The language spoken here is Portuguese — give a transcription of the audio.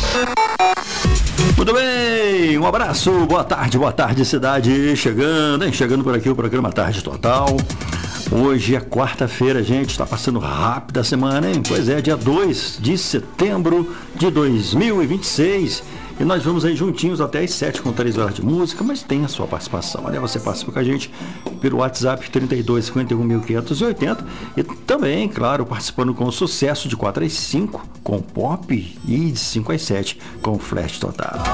Muito bem, um abraço, boa tarde cidade, chegando, hein? Chegando por aqui o programa Tarde Total. Hoje é quarta-feira, gente, está passando rápida a semana, hein? Pois é, dia 2 de setembro de 2026. E nós vamos aí juntinhos até às 7 com 3 horas de música, mas tem a sua participação. Olha, você participa com a gente pelo WhatsApp 3251.580 e também, claro, participando com o sucesso de 4 às 5 com pop e de 5 às 7 com flash total.